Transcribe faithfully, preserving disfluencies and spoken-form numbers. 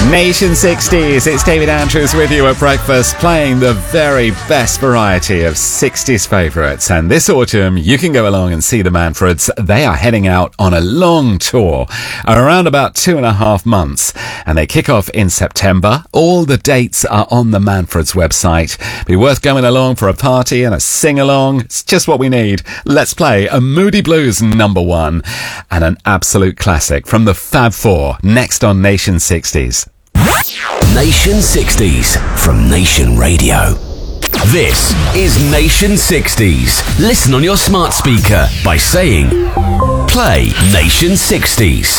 Nation sixties, it's David Andrews with you at breakfast, playing the very best variety of sixties favourites. And this autumn, you can go along and see the Manfreds. They are heading out on a long tour, around about two and a half months. And they kick off in September. All the dates are on the Manfreds website. Be worth going along for a party and a sing-along. It's just what we need. Let's play a Moody Blues number one and an absolute classic from the Fab Four, next on Nation sixties. Nation sixties from Nation Radio. This is Nation sixties. Listen on your smart speaker by saying, play Nation sixties.